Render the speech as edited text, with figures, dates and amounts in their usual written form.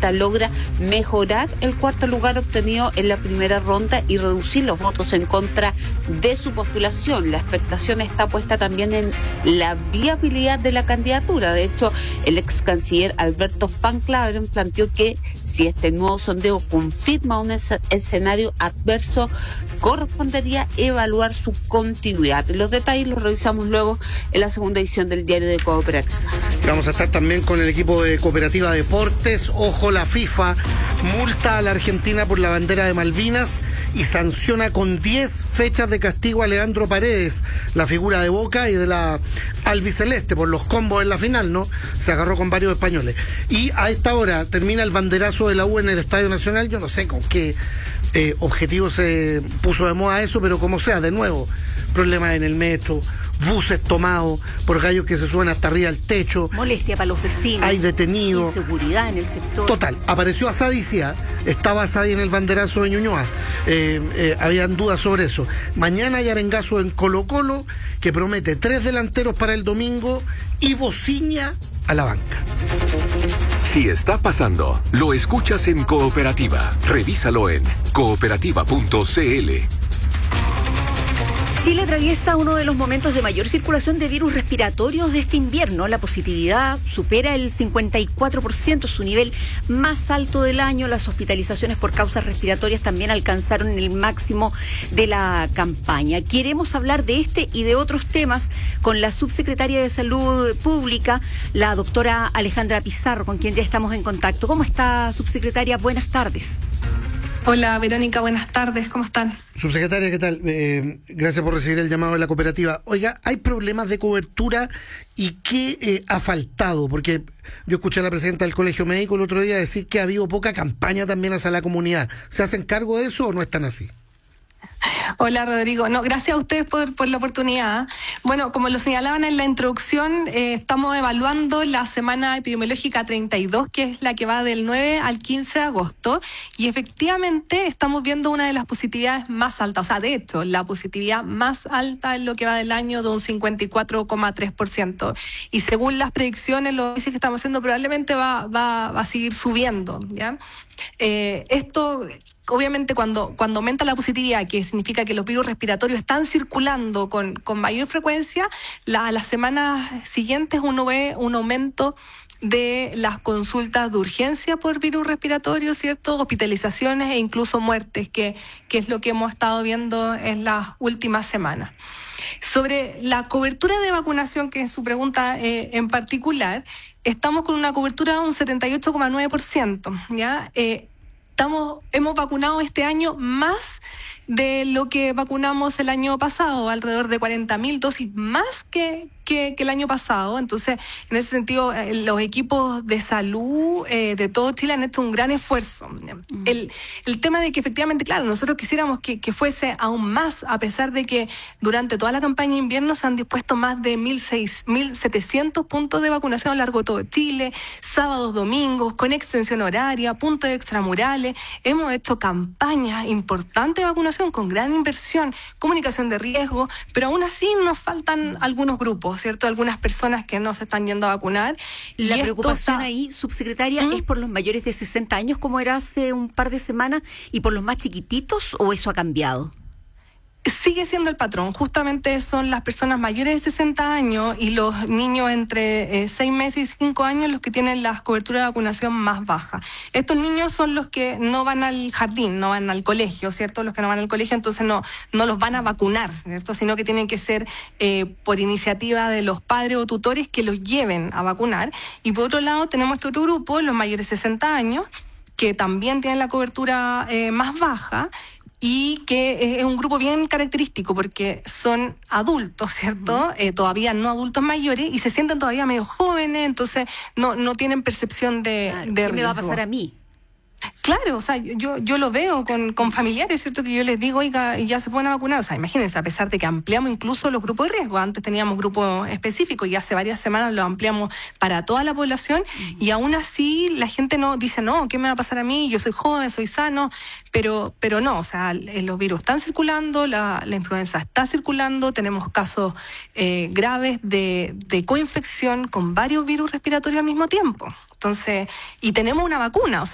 lista logra mejorar el cuarto lugar obtenido en la primera ronda y reducir los votos en contra de su postulación. La expectación está puesta también en la viabilidad de la candidatura. De hecho, el ex canciller Alberto Van Klaveren planteó que si este nuevo sondeo confirma un escenario adverso, correspondería evaluar su continuidad. Los detalles los revisamos luego en la segunda edición del Diario de Cooperativa. Vamos a estar también con el equipo de Cooperativa Deportes. Ojo, la FIFA multa a la Argentina por la bandera de Malvinas y sanciona con 10 fechas de castigo a Leandro Paredes, la figura de Boca y de la albiceleste, por los combos en la final, ¿no? Se agarró con varios españoles. Y a esta hora termina el banderazo de la U en el Estadio Nacional. Yo no sé con qué objetivo se puso de moda eso, pero como sea, de nuevo, problemas en el metro, buses tomados por gallos que se suben hasta arriba del techo. Molestia para los vecinos. Hay detenidos. Inseguridad en el sector. Total, apareció Asadi Cia, estaba Asadi en el banderazo de Ñuñoa. Habían dudas sobre eso. Mañana hay arengazo en Colo-Colo, que promete 3 delanteros para el domingo y Bociña a la banca. Si está pasando, lo escuchas en Cooperativa. Revísalo en cooperativa.cl. Chile atraviesa uno de los momentos de mayor circulación de virus respiratorios de este invierno. La positividad supera el 54%, su nivel más alto del año. Las hospitalizaciones por causas respiratorias también alcanzaron el máximo de la campaña. Queremos hablar de este y de otros temas con la subsecretaria de Salud Pública, la doctora Alejandra Pizarro, con quien ya estamos en contacto. ¿Cómo está, subsecretaria? Buenas tardes. Hola, Verónica, buenas tardes, ¿cómo están? Subsecretaria, ¿qué tal? Gracias por recibir el llamado de la cooperativa. Oiga, ¿hay problemas de cobertura y qué ha faltado? Porque yo escuché a la presidenta del Colegio Médico el otro día decir que ha habido poca campaña también hacia la comunidad. ¿Se hacen cargo de eso o no están así? Hola, Rodrigo. No, gracias a ustedes por la oportunidad. Bueno, como lo señalaban en la introducción, estamos evaluando la semana epidemiológica 32, que es la que va del 9 al 15 de agosto, y efectivamente estamos viendo una de las positividades más altas, o sea, de hecho, la positividad más alta en lo que va del año, de un 54,3%. Y según las predicciones, los índices que estamos haciendo, probablemente va a seguir subiendo, ¿ya? Esto... Obviamente cuando aumenta la positividad, que significa que los virus respiratorios están circulando con mayor frecuencia, las semanas siguientes uno ve un aumento de las consultas de urgencia por virus respiratorio, ¿cierto? Hospitalizaciones e incluso muertes, que es lo que hemos estado viendo en las últimas semanas. Sobre la cobertura de vacunación, que es su pregunta en particular, estamos con una cobertura de un 78,9%, ¿ya? Hemos vacunado este año más de lo que vacunamos el año pasado, alrededor de 40.000 dosis más que el año pasado. Entonces, en ese sentido, los equipos de salud de todo Chile han hecho un gran esfuerzo. El tema de que efectivamente, claro, nosotros quisiéramos que fuese aún más, a pesar de que durante toda la campaña de invierno se han dispuesto más de 1.700 puntos de vacunación a lo largo de todo Chile, sábados, domingos, con extensión horaria, puntos extramurales. Hemos hecho campañas importantes de vacunación con gran inversión, comunicación de riesgo, pero aún así nos faltan algunos grupos, ¿cierto? Algunas personas que no se están yendo a vacunar. La preocupación ahí, subsecretaria, ¿es por los mayores de 60 años, como era hace un par de semanas, y por los más chiquititos, o eso ha cambiado? Sigue siendo el patrón. Justamente son las personas mayores de 60 años y los niños entre 6 meses y 5 años los que tienen las coberturas de vacunación más bajas. Estos niños son los que no van al jardín, no van al colegio, ¿cierto? Los que no van al colegio, entonces no los van a vacunar, ¿cierto? Sino que tienen que ser por iniciativa de los padres o tutores que los lleven a vacunar. Y por otro lado tenemos este otro grupo, los mayores de 60 años, que también tienen la cobertura más baja, y que es un grupo bien característico porque son adultos, ¿cierto? Todavía no adultos mayores y se sienten todavía medio jóvenes, entonces no tienen percepción de riesgo. ¿Qué me va a pasar a mí? Claro, o sea, yo lo veo con familiares, ¿cierto? Que yo les digo, oiga, ya se pueden vacunar. O sea, imagínense, a pesar de que ampliamos incluso los grupos de riesgo. Antes teníamos grupos específicos y hace varias semanas los ampliamos para toda la población. Y aún así la gente no dice, no, ¿qué me va a pasar a mí? Yo soy joven, soy sano. Pero no, o sea, los virus están circulando, la influenza está circulando. Tenemos casos graves de coinfección con varios virus respiratorios al mismo tiempo. Entonces, y tenemos una vacuna, o sea,